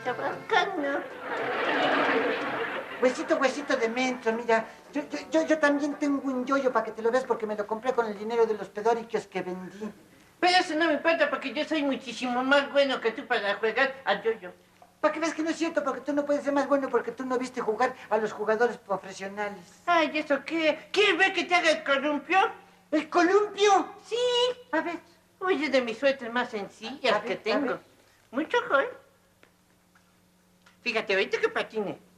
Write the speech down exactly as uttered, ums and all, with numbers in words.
chabacano. Huesito, huesito de mentro, mira. Yo, yo, yo, yo también tengo un yoyo para que te lo veas porque me lo compré con el dinero de los pedoricos que vendí. Pero eso no me importa porque yo soy muchísimo más bueno que tú para jugar al yo-yo. Para que veas que no es cierto, porque tú no puedes ser más bueno porque tú no viste jugar a los jugadores profesionales. Ay, ¿eso qué? ¿Quieres ver que te haga el columpio? ¿El columpio? Sí. A ver. Oye, de mis suéteres más sencillas A ver, que tengo. a ver. Mucho joven. Fíjate, ahorita que patine.